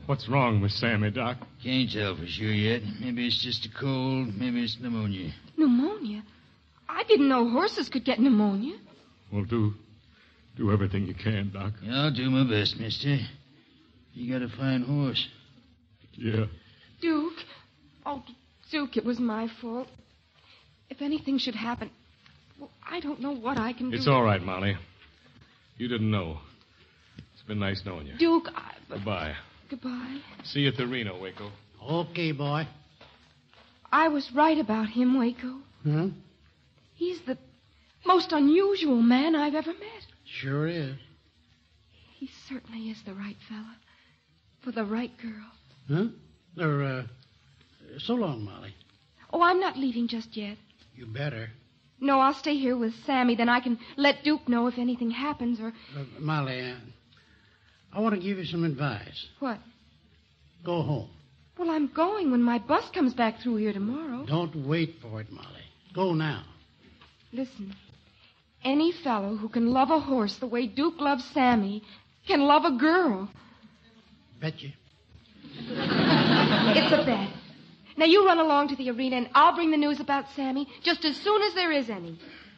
What's wrong with Sammy, Doc? Can't tell for sure yet. Maybe it's just a cold. Maybe it's pneumonia. Pneumonia? I didn't know horses could get pneumonia. Well, do everything you can, Doc. Yeah, I'll do my best, mister. You got a fine horse. Yeah. Duke. Oh, Duke, it was my fault. If anything should happen, well, I don't know what I can do. It's all right, Molly. You didn't know. It's been nice knowing you. Duke, Goodbye. Goodbye. See you at the Reno, Waco. Okay, boy. I was right about him, Waco. Huh? He's the most unusual man I've ever met. Sure is. He certainly is the right fella. For the right girl. Huh? So long, Molly. Oh, I'm not leaving just yet. You better. No, I'll stay here with Sammy. Then I can let Duke know if anything happens or... Molly, I want to give you some advice. What? Go home. Well, I'm going when my bus comes back through here tomorrow. Don't wait for it, Molly. Go now. Listen, any fellow who can love a horse the way Duke loves Sammy can love a girl. Bet you. It's a bet. Now, you run along to the arena, and I'll bring the news about Sammy just as soon as there is any.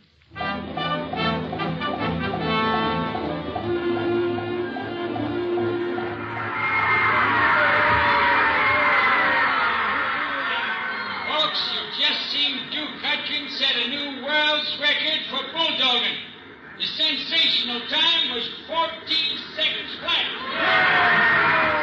Folks, you've just seen Duke Hutchins set a new world's record for bulldogging. The sensational time was 14 seconds flat.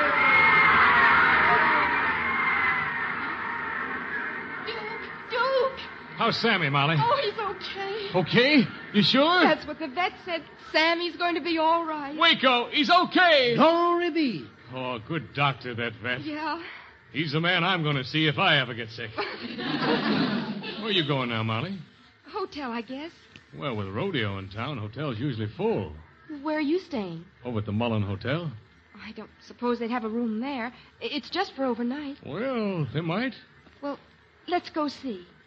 Duke! How's Sammy, Molly? Oh, he's okay. Okay? You sure? That's what the vet said. Sammy's going to be all right. Waco, he's okay. Glory be. Oh, good doctor, that vet. Yeah. He's the man I'm going to see if I ever get sick. Where are you going now, Molly? Hotel, I guess. Well, with a rodeo in town, hotel's usually full. Where are you staying? Over at the Mullen Hotel. I don't suppose they'd have a room there. It's just for overnight. Well, they might. Well, let's go see.